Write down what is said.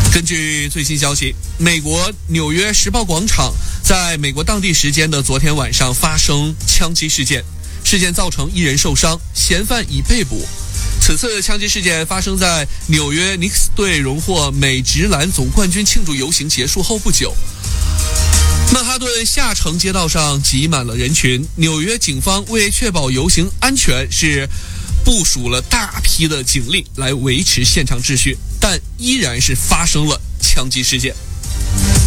根据最新消息，美国纽约时报广场在美国当地时间的昨天晚上发生枪击事件，事件造成1人受伤，嫌犯已被捕。此次枪击事件发生在纽约尼克斯队荣获美职篮总冠军庆祝游行结束后不久。曼哈顿下城街道上挤满了人群，纽约警方为确保游行安全，是部署了大批的警力来维持现场秩序，但依然是发生了枪击事件。